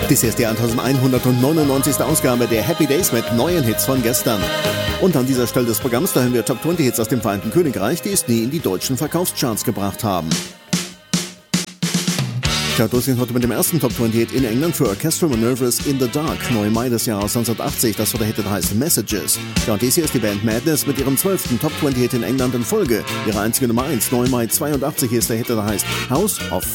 Dies ist die 1199. Ausgabe der Happy Days mit neuen Hits von gestern. Und an dieser Stelle des Programms, da hören wir Top 20 Hits aus dem Vereinigten Königreich, die es nie in die deutschen Verkaufscharts gebracht haben. Chartos sind heute mit dem ersten Top 20 Hit in England für Orchestral Manoeuvres in the Dark, neu im Mai des Jahres 1980, das war der Hit, der heißt Messages. Ja, und dies hier ist die Band Madness mit ihrem 12. Top 20 Hit in England in Folge. Ihre einzige Nummer 1, neu im Mai 82 ist der Hit, der heißt House of